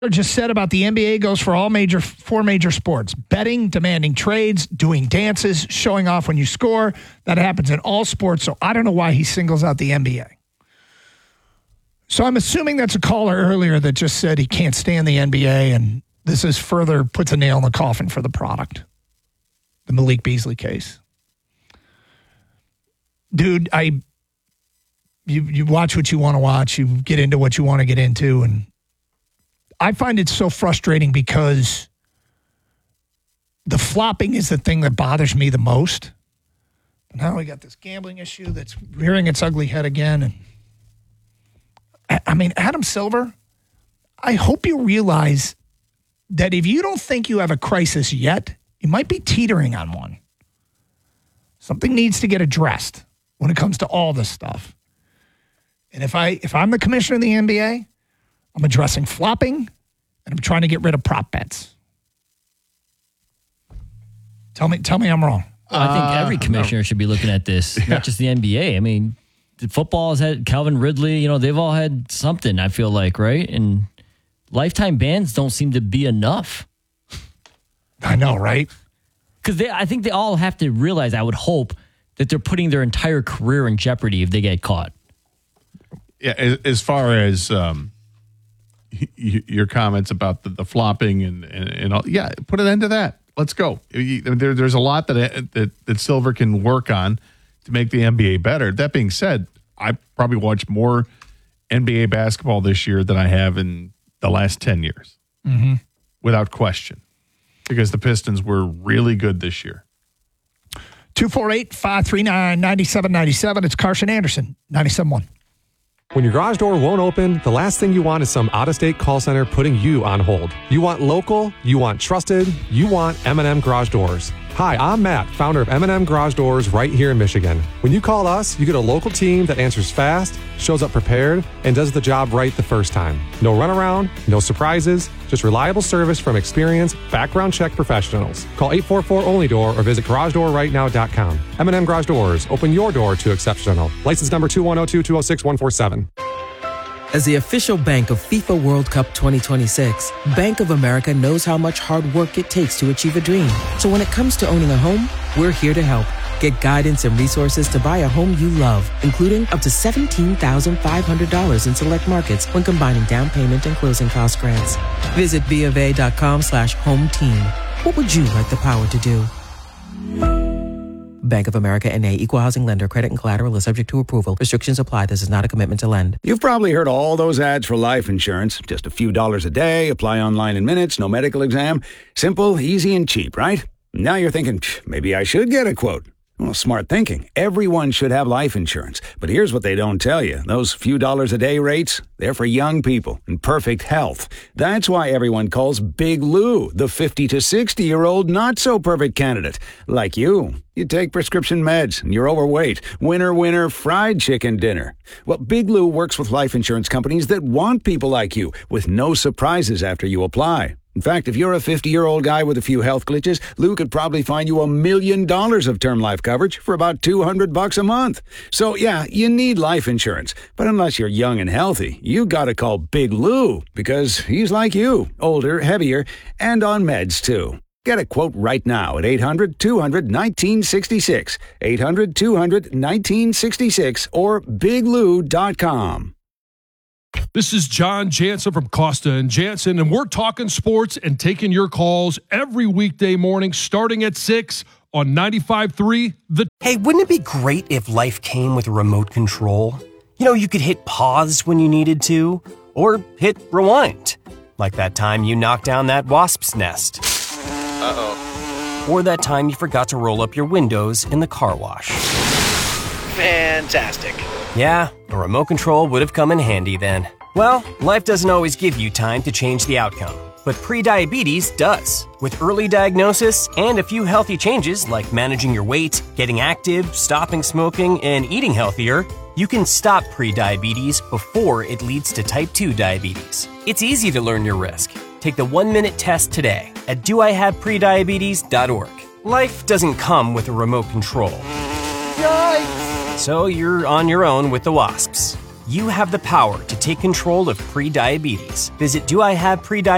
Just said about the NBA goes for four major sports: betting, demanding trades, doing dances, showing off when you score. That happens in all sports. So I don't know why he singles out the NBA. So I'm assuming that's a caller earlier that just said he can't stand the NBA, and this is further puts a nail in the coffin for the product. The Malik Beasley case. Dude, you watch what you want to watch, you get into what you want to get into, and I find it so frustrating because the flopping is the thing that bothers me the most. Now we got this gambling issue that's rearing its ugly head again. And I mean, Adam Silver, I hope you realize that if you don't think you have a crisis yet, you might be teetering on one. Something needs to get addressed when it comes to all this stuff. And if I'm the commissioner of the NBA, I'm addressing flopping, and I'm trying to get rid of prop bets. Tell me I'm wrong. Well, I think every commissioner should be looking at this, not just the NBA. I mean, football has had Calvin Ridley. They've all had something, I feel like, right? And lifetime bans don't seem to be enough. I know, right? Because I think they all have to realize, I would hope, that they're putting their entire career in jeopardy if they get caught. Yeah, as far as your comments about the flopping and all, yeah, put an end to that. Let's go. There's a lot that Silver can work on to make the NBA better. That being said, I probably watched more NBA basketball this year than I have in the last 10 years, without question, because the Pistons were really good this year. 248-539-9797. It's Carson Anderson, 97.1. When your garage door won't open, the last thing you want is some out-of-state call center putting you on hold. You want local, you want trusted, you want M&M Garage Doors. Hi, I'm Matt, founder of M&M Garage Doors right here in Michigan. When you call us, you get a local team that answers fast, shows up prepared, and does the job right the first time. No runaround, no surprises, just reliable service from experienced, background check professionals. Call 844-ONLY-DOOR or visit GarageDoorRightNow.com. M&M Garage Doors, open your door to exceptional. License number 2102206-147. As the official bank of FIFA World Cup 2026, Bank of America knows how much hard work it takes to achieve a dream. So when it comes to owning a home, we're here to help. Get guidance and resources to buy a home you love, including up to $17,500 in select markets when combining down payment and closing cost grants. Visit BofA.com/home team. What would you like the power to do? Bank of America N.A. Equal Housing Lender. Credit and collateral is subject to approval. Restrictions apply. This is not a commitment to lend. You've probably heard all those ads for life insurance. Just a few dollars a day, apply online in minutes, no medical exam. Simple, easy, and cheap, right? Now you're thinking, maybe I should get a quote. Well, smart thinking. Everyone should have life insurance. But here's what they don't tell you. Those few dollars a day rates, they're for young people in perfect health. That's why everyone calls Big Lou the 50 to 60-year-old not-so-perfect candidate. Like you. You take prescription meds and you're overweight. Winner, winner, fried chicken dinner. Well, Big Lou works with life insurance companies that want people like you with no surprises after you apply. In fact, if you're a 50-year-old guy with a few health glitches, Lou could probably find you $1 million of term life coverage for about $200 a month. So, yeah, you need life insurance. But unless you're young and healthy, you gotta call Big Lou because he's like you, older, heavier, and on meds, too. Get a quote right now at 800-200-1966, 800-200-1966, or biglou.com. This is John Jansen from Costa & Jansen, and we're talking sports and taking your calls every weekday morning starting at 6 on 95.3 The... Hey, wouldn't it be great if life came with a remote control? You could hit pause when you needed to, or hit rewind. Like that time you knocked down that wasp's nest. Uh-oh. Or that time you forgot to roll up your windows in the car wash. Fantastic. Yeah, a remote control would have come in handy then. Well, life doesn't always give you time to change the outcome, but prediabetes does. With early diagnosis and a few healthy changes like managing your weight, getting active, stopping smoking, and eating healthier, you can stop prediabetes before it leads to type 2 diabetes. It's easy to learn your risk. Take the 1-minute test today at doihaveprediabetes.org. Life doesn't come with a remote control. Yikes! So you're on your own with the wasps. You have the power to take control of prediabetes. Visit doihaveprediabetes.org